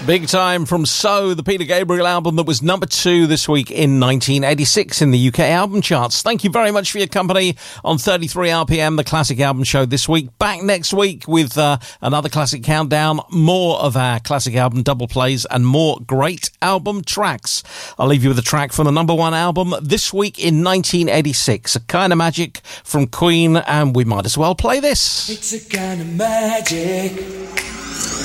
Big Time from So, the Peter Gabriel album that was number 2 this week in 1986 in the UK album charts. Thank you very much for your company on 33 RPM, the Classic Album Show this week. Back next week with another Classic Countdown, more of our Classic Album double plays and more great album tracks. I'll leave you with a track from the number 1 album this week in 1986, A Kind of Magic from Queen, and we might as well play this. It's a kind of magic.